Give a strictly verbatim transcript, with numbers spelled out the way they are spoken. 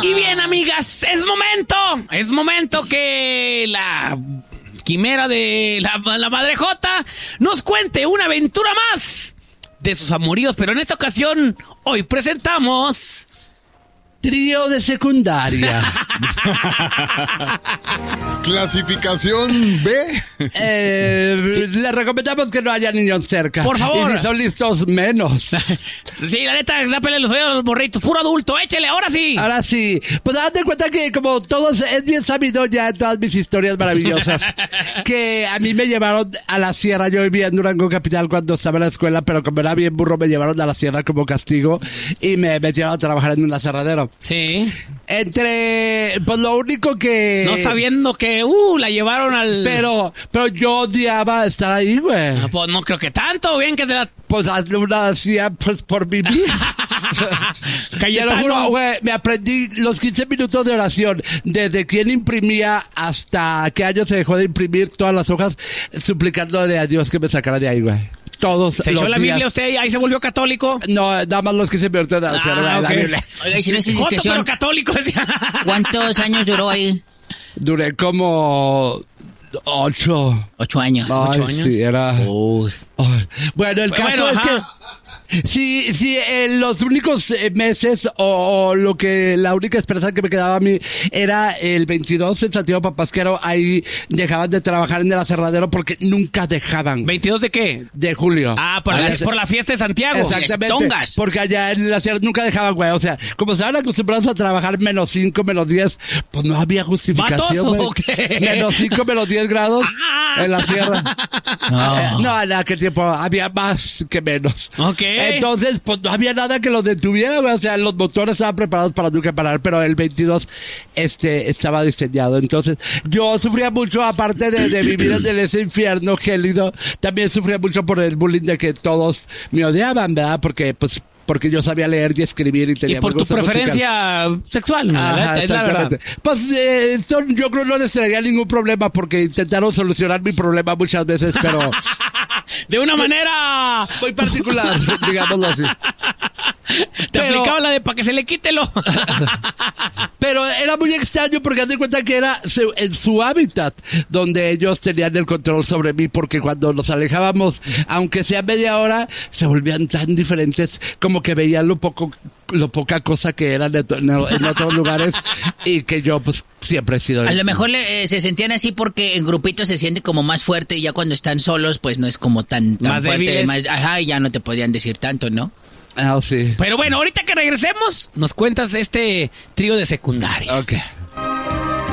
Y bien, amigas, es momento, es momento que la quimera de la, la madrejota nos cuente una aventura más de sus amoríos, pero en esta ocasión, hoy presentamos... Trío de secundaria. Clasificación B. Eh, sí. Le recomendamos que no haya niños cerca. Por favor. Y si son listos, menos. Sí, la neta, dápele los oídos a los morritos. Puro adulto, échele, ahora sí. Ahora sí. Pues date cuenta que como todos, es bien sabido ya en todas mis historias maravillosas, que a mí me llevaron a la sierra. Yo vivía en Durango Capital cuando estaba en la escuela, pero como era bien burro, me llevaron a la sierra como castigo y me metieron a trabajar en un aserradero. Sí. Entre, pues lo único que... No sabiendo que, uh, la llevaron al... Pero, pero yo odiaba estar ahí, güey. No, pues no creo que tanto, bien que se la... Pues una hacía, pues por vivir. Te lo juro, güey, me aprendí los quince minutos de oración, desde quién imprimía hasta qué año se dejó de imprimir todas las hojas, suplicándole a Dios que me sacara de ahí, güey. Todos ¿Se echó la días. Biblia usted y ahí se volvió católico? No, nada más los quince minutos de hacer ah, la okay. Biblia. Oiga, y si no es Joto, discreción, pero católico. ¿cuántos años duró ahí? Duré como ocho. Ocho años. Ay, ¿Ocho años? Sí, era... Uy. Ay. Bueno, el Pues caso bueno, es ajá. que... Sí, sí, en los únicos meses o, o lo que la única esperanza que me quedaba a mí era el veintidós en Santiago Papasquero. Ahí dejaban de trabajar en el aserradero porque nunca dejaban. ¿veintidós de qué? De julio. Ah, por, la, por la fiesta de Santiago. Exactamente. Estongas. Porque allá en la sierra nunca dejaban, güey. O sea, como estaban acostumbrados a trabajar menos cinco, menos diez, pues no había justificación, güey. ¿Qué? Menos cinco, menos diez grados en la sierra. No. Eh, no, en aquel tiempo había más que menos. Ok. Entonces, pues no había nada que los detuviera, güey. O sea, los motores estaban preparados para nunca parar, pero el veintidós este, estaba diseñado. Entonces, yo sufría mucho, aparte de, de vivir en ese infierno gélido, también sufría mucho por el bullying de que todos me odiaban, ¿verdad? Porque, pues, porque yo sabía leer y escribir y tenía Y por tu preferencia musical. Sexual, ¿no? Ajá, Es la verdad. Pues eh, esto yo creo no les traería ningún problema porque intentaron solucionar mi problema muchas veces, pero... De una manera... muy particular, digámoslo así. Te Pero- aplicaba la de para que se le quite lo... Pero era muy extraño porque haz de cuenta que era su- en su hábitat donde ellos tenían el control sobre mí, porque cuando nos alejábamos, aunque sea media hora, se volvían tan diferentes, como que veían lo poco, lo poca cosa que eran en, en- en otros lugares y que yo pues siempre he sido. A lo mejor le- eh, se sentían así porque en grupitos se siente como más fuerte y ya cuando están solos pues no es como tan, tan Más fuerte. débiles. Más, ajá, y ya no te podrían decir tanto, ¿no? Ah, sí. Pero bueno, ahorita que regresemos, nos cuentas este trío de secundaria. Ok.